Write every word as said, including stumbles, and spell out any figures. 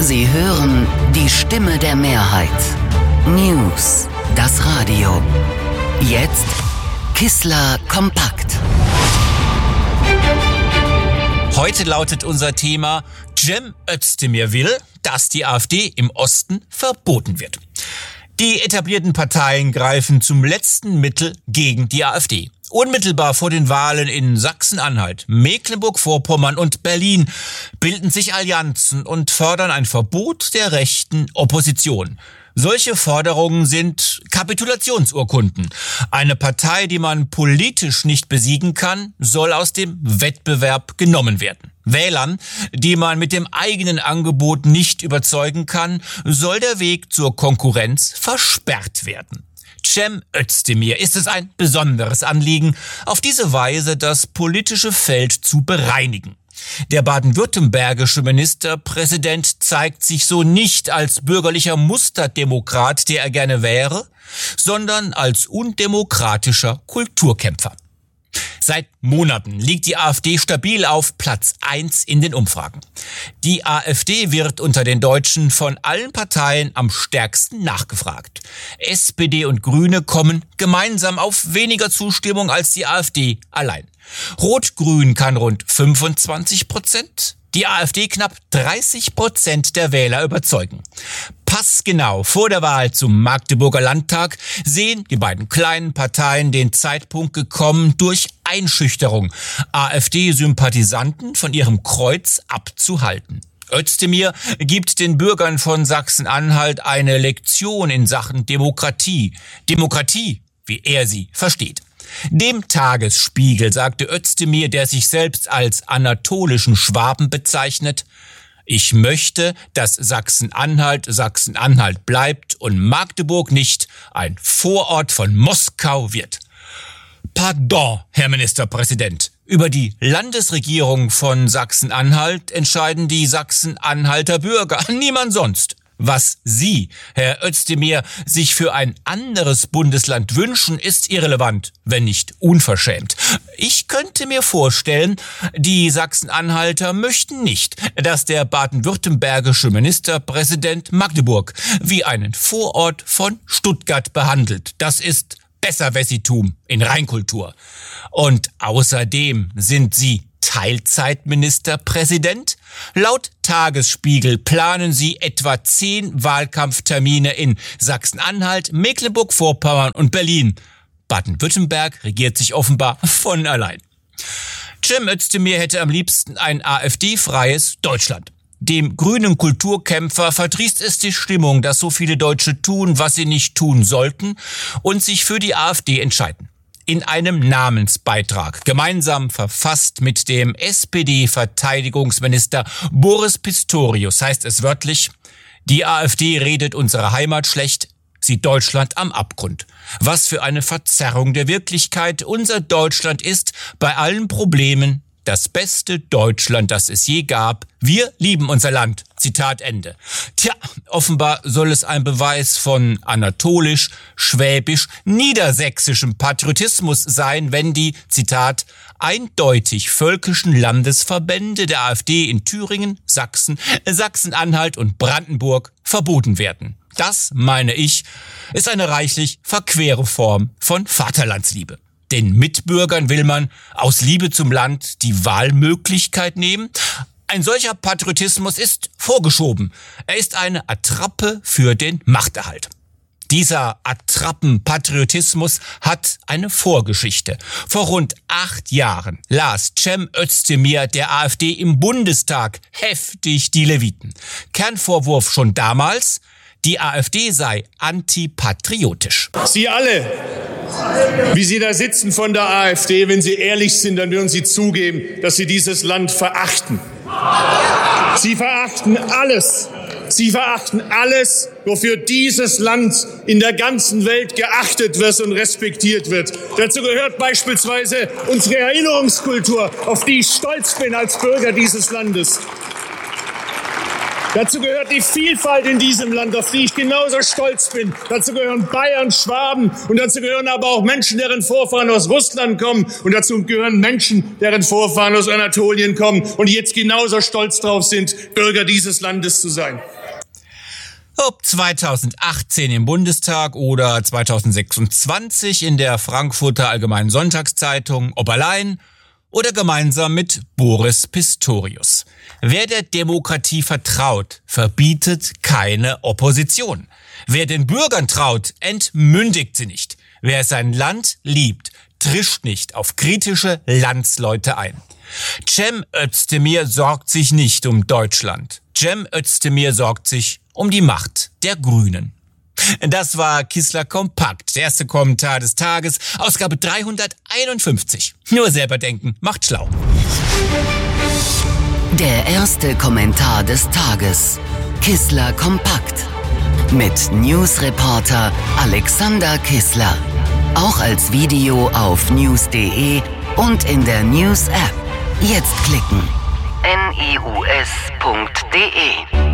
Sie hören die Stimme der Mehrheit. News, das Radio. Jetzt Kissler kompakt. Heute lautet unser Thema: Cem Özdemir will, dass die AfD im Osten verboten wird. Die etablierten Parteien greifen zum letzten Mittel gegen die AfD. Unmittelbar vor den Wahlen in Sachsen-Anhalt, Mecklenburg-Vorpommern und Berlin bilden sich Allianzen und fordern ein Verbot der rechten Opposition. Solche Forderungen sind Kapitulationsurkunden. Eine Partei, die man politisch nicht besiegen kann, soll aus dem Wettbewerb genommen werden. Wählern, die man mit dem eigenen Angebot nicht überzeugen kann, soll der Weg zur Konkurrenz versperrt werden. Cem Özdemir ist es ein besonderes Anliegen, auf diese Weise das politische Feld zu bereinigen. Der baden-württembergische Ministerpräsident zeigt sich so nicht als bürgerlicher Musterdemokrat, der er gerne wäre, sondern als undemokratischer Kulturkämpfer. Seit Monaten liegt die AfD stabil auf Platz eins in den Umfragen. Die AfD wird unter den Deutschen von allen Parteien am stärksten nachgefragt. S P D und Grüne kommen gemeinsam auf weniger Zustimmung als die AfD allein. Rot-Grün kann rund fünfundzwanzig Prozent, die AfD knapp dreißig Prozent der Wähler überzeugen. Passgenau vor der Wahl zum Magdeburger Landtag sehen die beiden kleinen Parteien den Zeitpunkt gekommen, durch Einschüchterung AfD-Sympathisanten von ihrem Kreuz abzuhalten. Özdemir gibt den Bürgern von Sachsen-Anhalt eine Lektion in Sachen Demokratie. Demokratie, wie er sie versteht. Dem Tagesspiegel sagte Özdemir, der sich selbst als anatolischen Schwaben bezeichnet: Ich möchte, dass Sachsen-Anhalt Sachsen-Anhalt bleibt und Magdeburg nicht ein Vorort von Moskau wird. Pardon, Herr Ministerpräsident. Über die Landesregierung von Sachsen-Anhalt entscheiden die Sachsen-Anhalter Bürger, niemand sonst. Was Sie, Herr Özdemir, sich für ein anderes Bundesland wünschen, ist irrelevant, wenn nicht unverschämt. Ich könnte mir vorstellen, die Sachsen-Anhalter möchten nicht, dass der baden-württembergische Ministerpräsident Magdeburg wie einen Vorort von Stuttgart behandelt. Das ist Besserwessitum in Reinkultur. Und außerdem sind Sie Teilzeitministerpräsident? Laut Tagesspiegel planen sie etwa zehn Wahlkampftermine in Sachsen-Anhalt, Mecklenburg-Vorpommern und Berlin. Baden-Württemberg regiert sich offenbar von allein. Cem Özdemir hätte am liebsten ein AfD-freies Deutschland. Dem grünen Kulturkämpfer verdrießt es die Stimmung, dass so viele Deutsche tun, was sie nicht tun sollten und sich für die AfD entscheiden. In einem Namensbeitrag, gemeinsam verfasst mit dem S P D-Verteidigungsminister Boris Pistorius, heißt es wörtlich: Die AfD redet unsere Heimat schlecht, sieht Deutschland am Abgrund. Was für eine Verzerrung der Wirklichkeit. Unser Deutschland ist bei allen Problemen das beste Deutschland, das es je gab. Wir lieben unser Land. Zitat Ende. Tja, offenbar soll es ein Beweis von anatolisch, schwäbisch, niedersächsischem Patriotismus sein, wenn die, Zitat, eindeutig völkischen Landesverbände der AfD in Thüringen, Sachsen, Sachsen-Anhalt und Brandenburg verboten werden. Das, meine ich, ist eine reichlich verquere Form von Vaterlandsliebe. Den Mitbürgern will man aus Liebe zum Land die Wahlmöglichkeit nehmen. Ein solcher Patriotismus ist vorgeschoben. Er ist eine Attrappe für den Machterhalt. Dieser Attrappenpatriotismus hat eine Vorgeschichte. Vor rund acht Jahren las Cem Özdemir der AfD im Bundestag heftig die Leviten. Kernvorwurf schon damals: Die AfD sei antipatriotisch. Sie alle, wie Sie da sitzen von der AfD, wenn Sie ehrlich sind, dann würden Sie zugeben, dass Sie dieses Land verachten. Sie verachten alles. Sie verachten alles, wofür dieses Land in der ganzen Welt geachtet wird und respektiert wird. Dazu gehört beispielsweise unsere Erinnerungskultur, auf die ich stolz bin als Bürger dieses Landes. Dazu gehört die Vielfalt in diesem Land, auf die ich genauso stolz bin. Dazu gehören Bayern, Schwaben und dazu gehören aber auch Menschen, deren Vorfahren aus Russland kommen. Und dazu gehören Menschen, deren Vorfahren aus Anatolien kommen und die jetzt genauso stolz drauf sind, Bürger dieses Landes zu sein. Ob zweitausendachtzehn im Bundestag oder zweitausendsechsundzwanzig in der Frankfurter Allgemeinen Sonntagszeitung, ob allein oder gemeinsam mit Boris Pistorius. Wer der Demokratie vertraut, verbietet keine Opposition. Wer den Bürgern traut, entmündigt sie nicht. Wer sein Land liebt, trischt nicht auf kritische Landsleute ein. Cem Özdemir sorgt sich nicht um Deutschland. Cem Özdemir sorgt sich um die Macht der Grünen. Das war Kissler Kompakt, der erste Kommentar des Tages, Ausgabe dreihunderteinundfünfzig. Nur selber denken, macht schlau. Der erste Kommentar des Tages. Kissler Kompakt. Mit Newsreporter Alexander Kissler. Auch als Video auf news punkt de und in der News-App. Jetzt klicken. news punkt de